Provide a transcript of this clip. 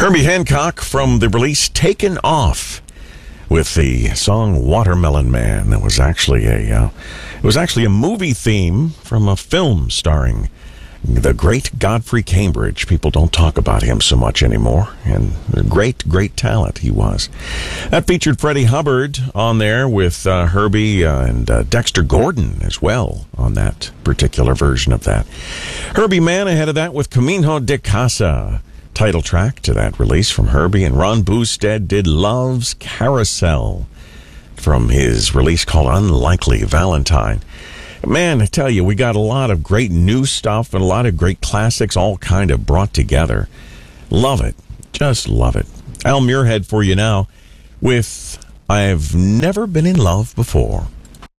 Herbie Hancock from the release Taken Off with the song Watermelon Man. It was actually a movie theme from a film starring the great Godfrey Cambridge. People don't talk about him so much anymore, and a great talent he was. That featured Freddie Hubbard on there with Herbie and Dexter Gordon as well on that particular version of that. Herbie Man ahead of that with Camino de Casa, title track to that release from Herbie, and Ron Boosted did Love's Carousel from his release called Unlikely Valentine. Man, I tell you, we got a lot of great new stuff and a lot of great classics all kind of brought together. Love it. Just love it. Al Muirhead for you now with I've Never Been in Love Before.